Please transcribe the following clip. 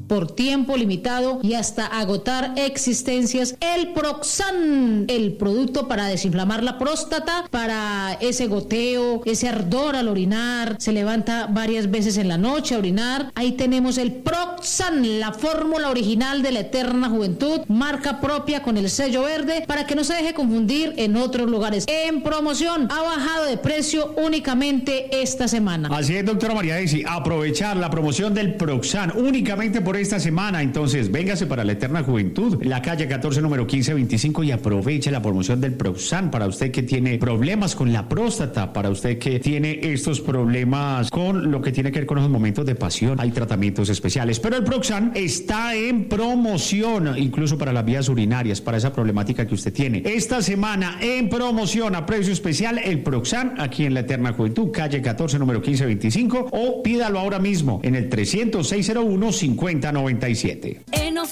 por tiempo limitado y hasta agotar existencias el Proxan, el producto para desinflamar la próstata, para ese goteo, ese ardor al orinar, se levanta varias veces en la noche a orinar. Ahí tenemos el Proxan, la fórmula original de la eterna juventud, marca propia con el sello verde, para que no se deje confundir en otros lugares. En promoción, ha bajado de precio únicamente esta semana. Así es, doctora María Desi, aprovechar la promoción del Proxan únicamente por esta semana. Entonces, véngase para la eterna juventud, la calle 14, número 1525, y aproveche la promoción del Proxan para usted que tiene problemas con la próstata, para usted que tiene estos problemas con lo que tiene que ver con los momentos de pasión. Hay tratamientos especiales, pero el Proxan está en promoción, incluso para las vías urinarias, para esa problemática que usted tiene. Esta semana en promoción a precio especial el Proxan aquí en la eterna juventud, calle 14, número 1525, o pídalo ahora mismo en el 300-601-5097.